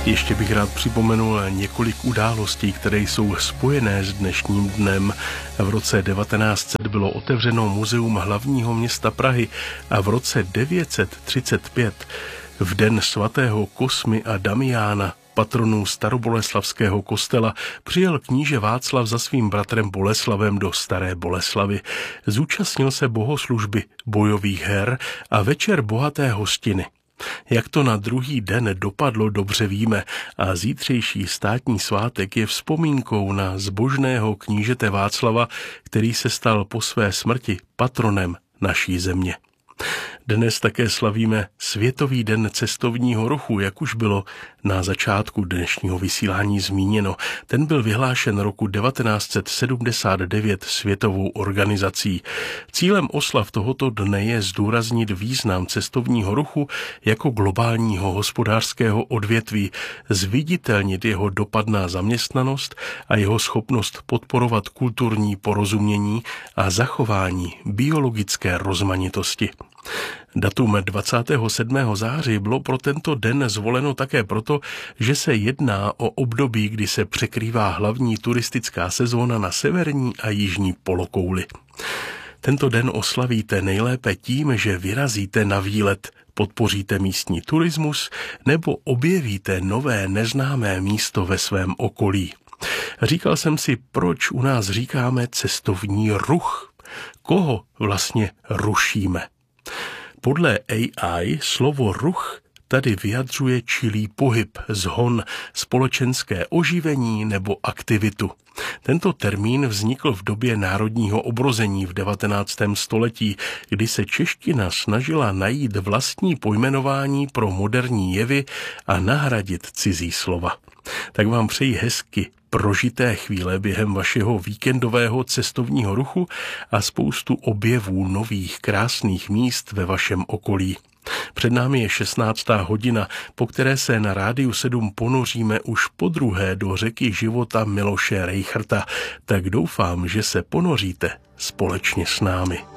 Ještě bych rád připomenul několik událostí, které jsou spojené s dnešním dnem. V roce 1900 bylo otevřeno Muzeum hlavního města Prahy a v roce 935 v den svatého Kosmy a Damiána, patronů staroboleslavského kostela, přijel kníže Václav za svým bratrem Boleslavem do Staré Boleslavy. Zúčastnil se bohoslužby, bojových her a večer bohaté hostiny. Jak to na druhý den dopadlo, dobře víme, a zítřejší státní svátek je vzpomínkou na zbožného knížete Václava, který se stal po své smrti patronem naší země. Dnes také slavíme Světový den cestovního ruchu, jak už bylo na začátku dnešního vysílání zmíněno. Ten byl vyhlášen roku 1979 světovou organizací. Cílem oslav tohoto dne je zdůraznit význam cestovního ruchu jako globálního hospodářského odvětví, zviditelnit jeho dopad na zaměstnanost a jeho schopnost podporovat kulturní porozumění a zachování biologické rozmanitosti. Datum 27. září bylo pro tento den zvoleno také proto, že se jedná o období, kdy se překrývá hlavní turistická sezóna na severní a jižní polokouli. Tento den oslavíte nejlépe tím, že vyrazíte na výlet, podpoříte místní turismus nebo objevíte nové neznámé místo ve svém okolí. Říkal jsem si, proč u nás říkáme cestovní ruch. Koho vlastně rušíme? Podle AI slovo ruch tady vyjadřuje čilý pohyb, zhon, společenské oživení nebo aktivitu. Tento termín vznikl v době národního obrození v 19. století, kdy se čeština snažila najít vlastní pojmenování pro moderní jevy a nahradit cizí slova. Tak vám přeji hezky prožité chvíle během vašeho víkendového cestovního ruchu a spoustu objevů nových krásných míst ve vašem okolí. Před námi je 16. hodina, po které se na Rádiu 7 ponoříme už podruhé do řeky života Miloše Rejchrta. Tak doufám, že se ponoříte společně s námi.